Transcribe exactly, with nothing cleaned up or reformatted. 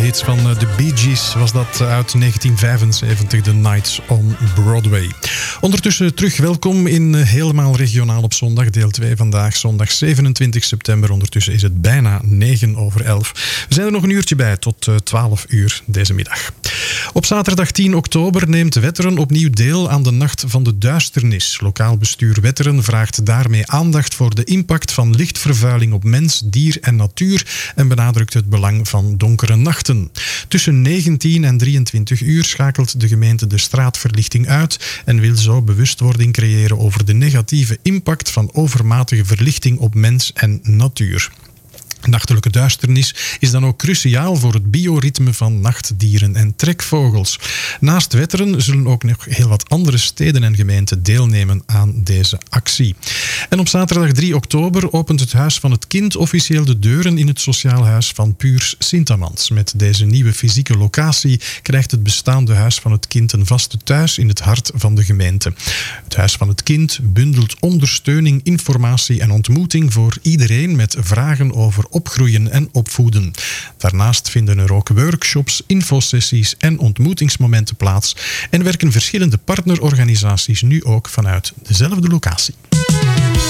hits van de Bee Gees was dat uit negentien vijfenzeventig, The Nights on Broadway. Ondertussen terug welkom in Helemaal Regionaal op zondag, deel twee vandaag, zondag zevenentwintig september. Ondertussen is het bijna negen over elf. We zijn er nog een uurtje bij, tot twaalf uur deze middag. Op zaterdag tien oktober neemt Wetteren opnieuw deel aan de Nacht van de Duisternis. Lokaal bestuur Wetteren vraagt daarmee aandacht voor de impact van lichtvervuiling op mens, dier en natuur en benadrukt het belang van donkere nachten. Tussen negentien en drieëntwintig uur schakelt de gemeente de straatverlichting uit en wil zo bewustwording creëren over de negatieve impact van overmatige verlichting op mens en natuur. Nachtelijke duisternis is dan ook cruciaal voor het bioritme van nachtdieren en trekvogels. Naast Wetteren zullen ook nog heel wat andere steden en gemeenten deelnemen aan deze actie. En op zaterdag drie oktober opent het Huis van het Kind officieel de deuren in het Sociaal Huis van Puurs Sint-Amans. Met deze nieuwe fysieke locatie krijgt het bestaande Huis van het Kind een vaste thuis in het hart van de gemeente. Het Huis van het Kind bundelt ondersteuning, informatie en ontmoeting voor iedereen met vragen over opgroeien en opvoeden. Daarnaast vinden er ook workshops, infosessies en ontmoetingsmomenten plaats en werken verschillende partnerorganisaties nu ook vanuit dezelfde locatie.